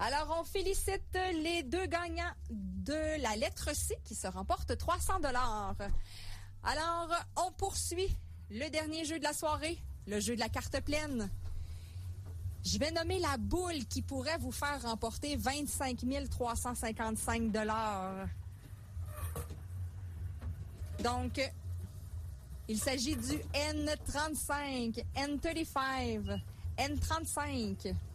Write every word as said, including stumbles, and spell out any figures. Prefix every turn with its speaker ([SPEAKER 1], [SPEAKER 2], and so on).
[SPEAKER 1] Alors, on félicite les deux gagnants de la lettre C qui se remportent trois cents dollars. Alors, on poursuit le dernier jeu de la soirée, le jeu de la carte pleine. Je vais nommer la boule qui pourrait vous faire remporter vingt-cinq mille trois cent cinquante-cinq dollars. Donc, il s'agit du N trente-cinq, N trente-cinq, N trente-cinq.